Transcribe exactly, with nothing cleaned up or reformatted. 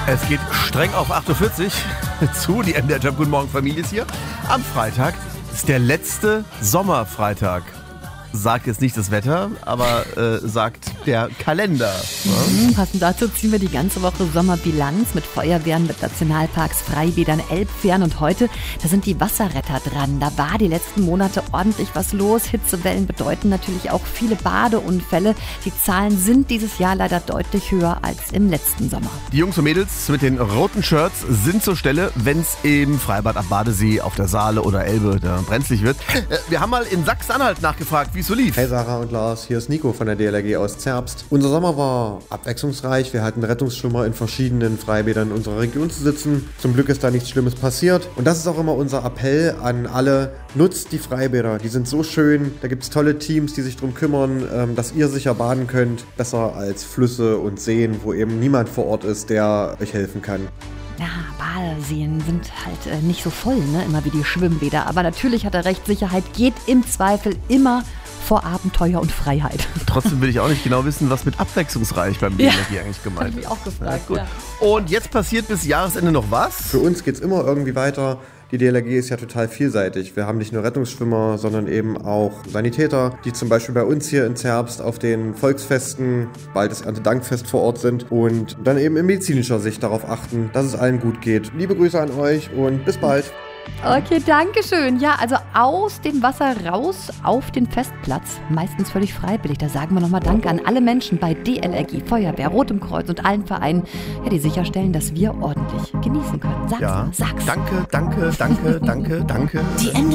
Es geht streng auf acht Uhr vierzig zu. Die M D R Jump. Guten Morgen, Familie ist hier. Am Freitag ist der letzte Sommerfreitag. Sagt jetzt nicht das Wetter, aber äh, sagt der Kalender. Mhm, passend dazu ziehen wir die ganze Woche Sommerbilanz mit Feuerwehren, mit Nationalparks, Freibädern, Elbfähren. Und heute, da sind die Wasserretter dran. Da war die letzten Monate ordentlich was los. Hitzewellen bedeuten natürlich auch viele Badeunfälle. Die Zahlen sind dieses Jahr leider deutlich höher als im letzten Sommer. Die Jungs und Mädels mit den roten Shirts sind zur Stelle, wenn es im Freibad am Badesee, auf der Saale oder Elbe da brenzlig wird. Äh, wir haben mal in Sachsen-Anhalt nachgefragt, wie es so lief. Hey Sarah und Lars, hier ist Nico von der D L R G aus Zerbst. Unser Sommer war abwechslungsreich. Wir hatten Rettungsschwimmer in verschiedenen Freibädern unserer Region zu sitzen. Zum Glück ist da nichts Schlimmes passiert. Und das ist auch immer unser Appell an alle. Nutzt die Freibäder, die sind so schön. Da gibt es tolle Teams, die sich darum kümmern, dass ihr sicher baden könnt. Besser als Flüsse und Seen, wo eben niemand vor Ort ist, der euch helfen kann. Ja, Badeseen sind halt äh, nicht so voll, ne? Immer wie die Schwimmbäder. Aber natürlich hat er recht, Sicherheit geht im Zweifel immer vor Abenteuer und Freiheit. Trotzdem will ich auch nicht genau wissen, was mit abwechslungsreich beim D L R G ja, eigentlich gemeint ist. Hab ich auch gefragt. Ja, gut. Ja. Und jetzt passiert bis Jahresende noch was? Für uns geht es immer irgendwie weiter. Die D L R G ist ja total vielseitig. Wir haben nicht nur Rettungsschwimmer, sondern eben auch Sanitäter, die zum Beispiel bei uns hier in Zerbst auf den Volksfesten, bald das Erntedankfest vor Ort sind und dann eben in medizinischer Sicht darauf achten, dass es allen gut geht. Liebe Grüße an euch und bis bald. Okay, danke schön. Ja, also aus dem Wasser raus auf den Festplatz, meistens völlig freiwillig. Da sagen wir nochmal Danke an alle Menschen bei D L R G, Feuerwehr, Rotem Kreuz und allen Vereinen, ja, die sicherstellen, dass wir ordentlich genießen können. Sag's ja. mal, sag's. Danke, danke, danke, danke, danke. Die